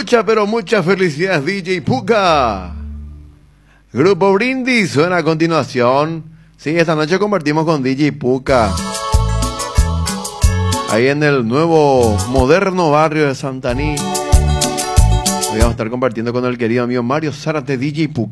Mucha, pero mucha felicidad, DJ Puka. Grupo Brindis suena a continuación. Sí, esta noche compartimos con DJ Puka. Ahí en el nuevo, moderno barrio de Santaní. Hoy vamos a estar compartiendo con el querido amigo Mario Zárate, DJ Puka.